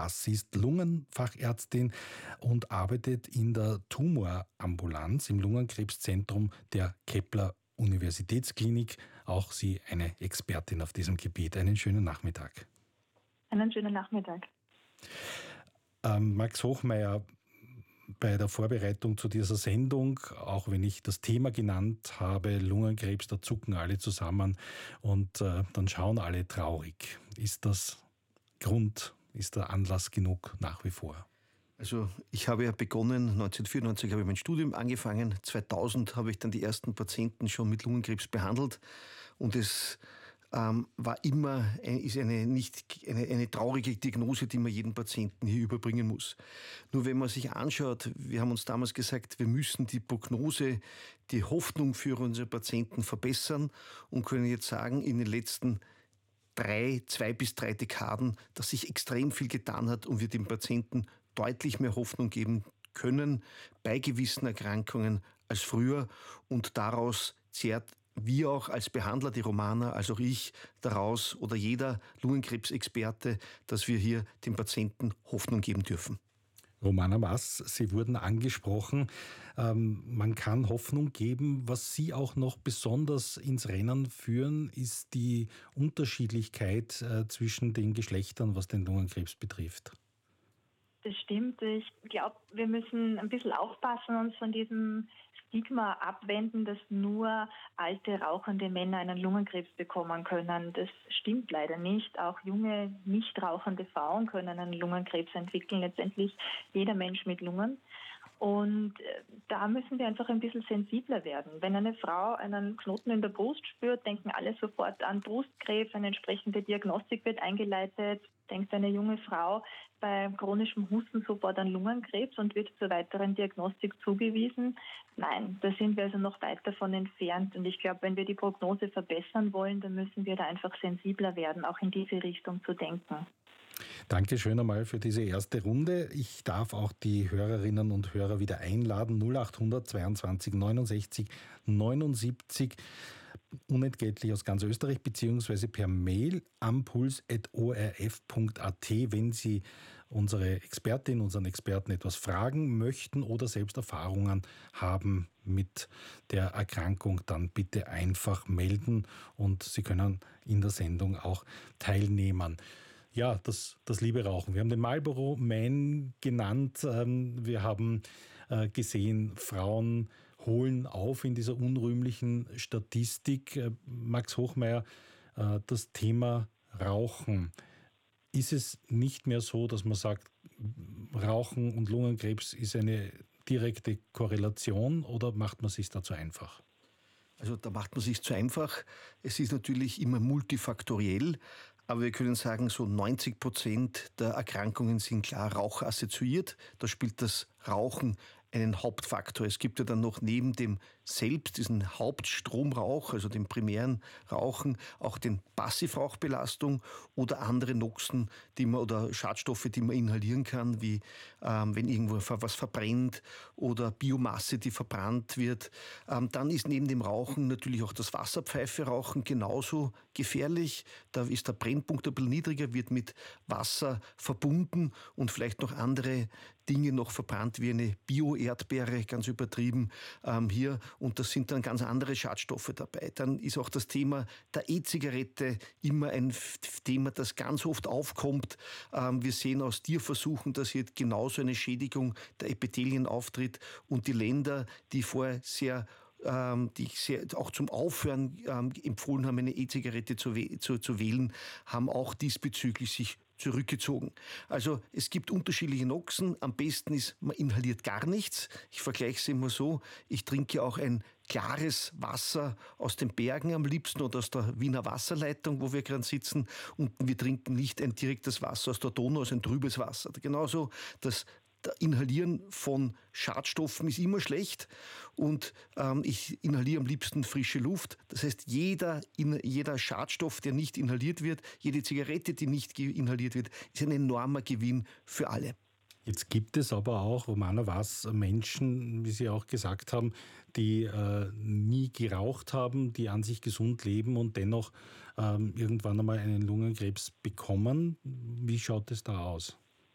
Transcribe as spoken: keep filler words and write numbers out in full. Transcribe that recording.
Was. Sie ist Lungenfachärztin und arbeitet in der Tumorambulanz im Lungenkrebszentrum der Kepler Universitätsklinik. Auch sie eine Expertin auf diesem Gebiet. Einen schönen Nachmittag. Einen schönen Nachmittag. Ähm, Max Hochmeier, bei der Vorbereitung zu dieser Sendung, auch wenn ich das Thema genannt habe, Lungenkrebs, da zucken alle zusammen und äh, dann schauen alle traurig. Ist das Grund, ist der Anlass genug nach wie vor? Also ich habe ja begonnen, neunzehnhundertvierundneunzig habe ich mein Studium angefangen, zweitausend habe ich dann die ersten Patienten schon mit Lungenkrebs behandelt und es ähm, war immer, ist eine, nicht, eine, eine traurige Diagnose, die man jedem Patienten hier überbringen muss. Nur wenn man sich anschaut, wir haben uns damals gesagt, wir müssen die Prognose, die Hoffnung für unsere Patienten verbessern und können jetzt sagen, in den letzten drei, zwei bis drei Dekaden, dass sich extrem viel getan hat und wir dem Patienten deutlich mehr Hoffnung geben können bei gewissen Erkrankungen als früher und daraus zehrt wir auch als Behandler, die Romana, als auch ich daraus oder jeder Lungenkrebsexperte, dass wir hier dem Patienten Hoffnung geben dürfen. Romana Was, Sie wurden angesprochen. Ähm, man kann Hoffnung geben. Was Sie auch noch besonders ins Rennen führen, ist die Unterschiedlichkeit äh, zwischen den Geschlechtern, was den Lungenkrebs betrifft. Das stimmt. Ich glaube, wir müssen ein bisschen aufpassen, uns von diesem Stigma abwenden, dass nur alte, rauchende Männer einen Lungenkrebs bekommen können. Das stimmt leider nicht. Auch junge, nicht rauchende Frauen können einen Lungenkrebs entwickeln. Letztendlich jeder Mensch mit Lungen. Und da müssen wir einfach ein bisschen sensibler werden. Wenn eine Frau einen Knoten in der Brust spürt, denken alle sofort an Brustkrebs, eine entsprechende Diagnostik wird eingeleitet, denkt eine junge Frau bei chronischem Husten sofort an Lungenkrebs und wird zur weiteren Diagnostik zugewiesen. Nein, da sind wir also noch weit davon entfernt. Und ich glaube, wenn wir die Prognose verbessern wollen, dann müssen wir da einfach sensibler werden, auch in diese Richtung zu denken. Danke schön einmal für diese erste Runde. Ich darf auch die Hörerinnen und Hörer wieder einladen. null acht hundert zweiundzwanzig neunundsechzig neunundsiebzig unentgeltlich aus ganz Österreich, beziehungsweise per Mail am puls at o r f punkt a t, wenn Sie unsere Expertin, unseren Experten etwas fragen möchten oder selbst Erfahrungen haben mit der Erkrankung, dann bitte einfach melden und Sie können in der Sendung auch teilnehmen. Ja, das, das liebe Rauchen. Wir haben den Marlboro Man genannt. Wir haben gesehen, Frauen holen auf in dieser unrühmlichen Statistik. Max Hochmeier, das Thema Rauchen. Ist es nicht mehr so, dass man sagt, Rauchen und Lungenkrebs ist eine direkte Korrelation oder macht man es sich dazu einfach? Also da macht man es sich zu einfach. Es ist natürlich immer multifaktoriell. Aber wir können sagen, so neunzig Prozent der Erkrankungen sind klar raucharassoziiert. Da spielt das Rauchen einen Hauptfaktor. Es gibt ja dann noch neben dem selbst, diesen Hauptstromrauch, also dem primären Rauchen, auch den Passivrauchbelastung oder andere Noxen, die man, oder Schadstoffe, die man inhalieren kann, wie ähm, wenn irgendwo was verbrennt oder Biomasse, die verbrannt wird. Ähm, dann ist neben dem Rauchen natürlich auch das Wasserpfeife-Rauchen genauso gefährlich. Da ist der Brennpunkt ein bisschen niedriger, wird mit Wasser verbunden und vielleicht noch andere Dinge noch verbrannt, wie eine Bio-Erdbeere, ganz übertrieben ähm, hier. Und das sind dann ganz andere Schadstoffe dabei. Dann ist auch das Thema der E-Zigarette immer ein Thema, das ganz oft aufkommt. Ähm, wir sehen aus Tierversuchen, dass hier genauso eine Schädigung der Epithelien auftritt. Und die Länder, die vorher sehr die sehr, auch zum Aufhören ähm, empfohlen haben, eine E-Zigarette zu, zu, zu wählen, haben auch diesbezüglich sich zurückgezogen. Also es gibt unterschiedliche Noxen. Am besten ist, man inhaliert gar nichts. Ich vergleiche es immer so, ich trinke auch ein klares Wasser aus den Bergen am liebsten oder aus der Wiener Wasserleitung, wo wir gerade sitzen, und wir trinken nicht ein direktes Wasser aus der Donau, also ein trübes Wasser. Genauso das Inhalieren von Schadstoffen ist immer schlecht und ähm, ich inhaliere am liebsten frische Luft. Das heißt, jeder, in, jeder Schadstoff, der nicht inhaliert wird, jede Zigarette, die nicht inhaliert wird, ist ein enormer Gewinn für alle. Jetzt gibt es aber auch, Romana Was, Menschen, wie Sie auch gesagt haben, die äh, nie geraucht haben, die an sich gesund leben und dennoch ähm, irgendwann einmal einen Lungenkrebs bekommen. Wie schaut es da aus?